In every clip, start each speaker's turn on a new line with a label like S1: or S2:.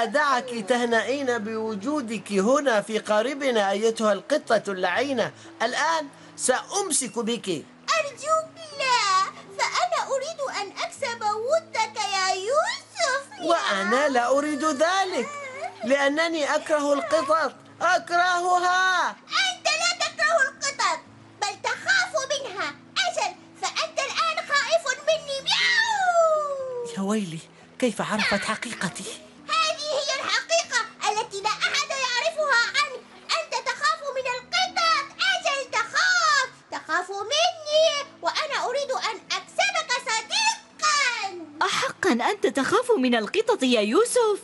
S1: أدعك تهنئين بوجودك هنا في قاربنا أيتها القطة اللعينة. الآن سأمسك بك.
S2: أرجوك لا، فأنا أريد أن أكسب ودك يا يوسف.
S1: وأنا لا أريد ذلك، لأنني أكره القطط، أكرهها.
S2: أنت لا تكره القطط، بل تخاف منها. أجل، فأنت الآن خائف مني. مياو.
S1: يا ويلي، كيف عرفت حقيقتي؟
S2: هذه هي الحقيقة التي لا أحد يعرفها عنك. أنت تخاف من القطط. أجل، تخاف مني، وأنا أريد أن أكسبك صديقا.
S3: أحقا أنت تخاف من القطط يا يوسف؟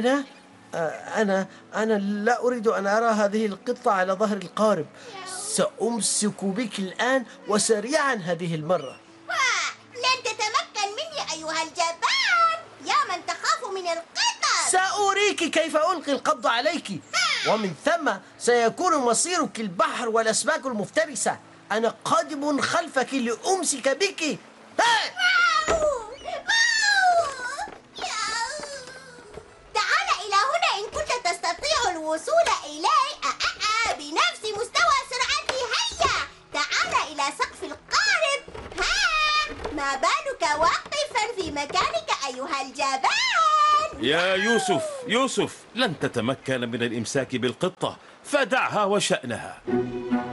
S1: أنا لا أريد أن أرى هذه القطة على ظهر القارب. سأمسك بك الآن وسريعا هذه المرة.
S2: لن تتمكن مني أيها الجبان يا من تخاف من القطط.
S1: سأريك كيف ألقي القبض عليك، ومن ثم سيكون مصيرك البحر والأسماك المفترسة. أنا قادم خلفك لأمسك بك.
S2: تعال إلى هنا إن كنت تستطيع الوصول إلي. بنفس مستوى سرعتي. هيا تعال إلى سقف القارب. ما بالك واقفا في مكانك أيها الجبان؟
S4: يا يوسف، لن تتمكن من الإمساك بالقطة، فدعها وشأنها.